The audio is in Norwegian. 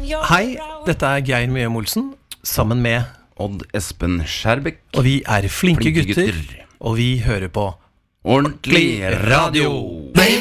Hei, dette Geir Mjøm Olsen, sammen med Odd Espen Skjærbekk. Og vi Flinke gutter, og vi hører på Ordentlig radio.